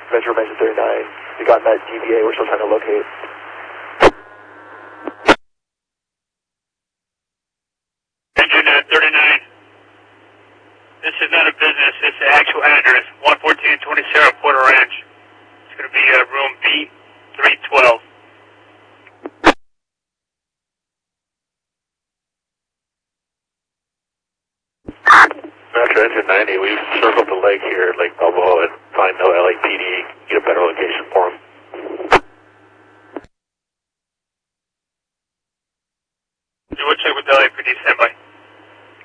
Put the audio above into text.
Metro Mesa 39. We got that DBA we're still trying to locate. Engine 39. This is not a business, it's an actual address. 11420 Sarah Porter Ranch. It's going to be room B312. Metro Engine 90, we've circled the lake here at Lake Balboa and find no LAPD.